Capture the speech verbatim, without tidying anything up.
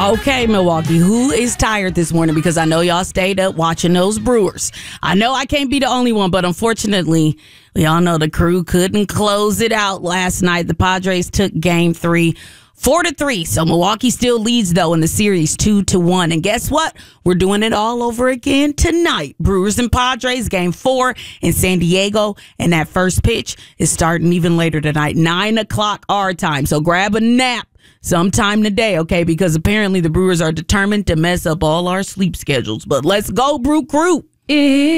Okay, Milwaukee, who is tired this morning? Because I know y'all stayed up watching those Brewers. I know I can't be the only one, but unfortunately, we all know the Crew couldn't close it out last night. The Padres took game three, four to three. So Milwaukee still leads, though, in the series two to one. And guess what? We're doing it all over again tonight. Brewers and Padres, game four in San Diego. And that first pitch is starting even later tonight, nine o'clock our time. So grab a nap sometime today, okay? Because apparently the Brewers are determined to mess up all our sleep schedules. But let's go, Brew Crew.